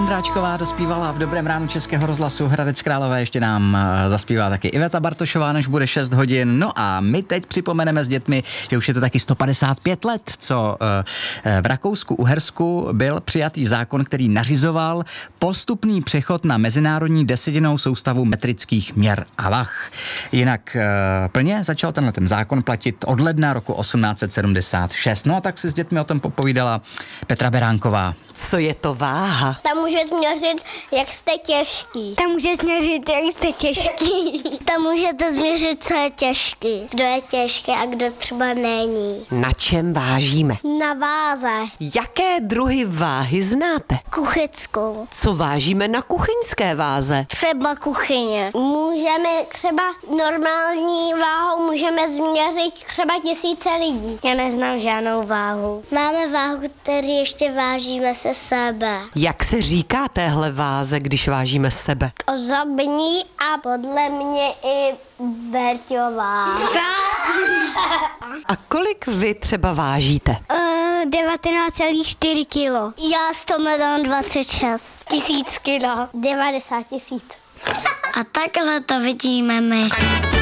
Vondráčková dospívala v Dobrém ránu Českého rozhlasu Hradec Králové, ještě nám zaspívá taky Iveta Bartošová, než bude 6 hodin. No a my teď připomeneme s dětmi, že už je to taky 155 let, co v Rakousku-Uhersku byl přijatý zákon, který nařizoval postupný přechod na mezinárodní desetinou soustavu metrických měr a vah. Jinak plně začal tenhle ten zákon platit od ledna roku 1876. No a tak si s dětmi o tom popovídala Petra Beránková. Co je to váha? Tam může změřit, jak jste těžký. Tam může změřit, jak jste těžký. Tam můžete změřit, co je těžký. Kdo je těžký a kdo třeba není. Na čem vážíme? Na váze. Jaké druhy váhy znáte? Kuchyckou. Co vážíme na kuchyňské váze? Třeba kuchyně. Můžeme třeba normální váhou můžeme změřit třeba 1000 lidí. Já neznám žádnou váhu. Máme váhu, který ještě vážíme se sebe. Jak se říká téhle váze, když vážíme sebe? Osobní a podle mě i Berťová. A kolik vy třeba vážíte? 19,4 kilo. Já 100 milion 26. 1000 kilo. 90 000. A takhle to vidíme my.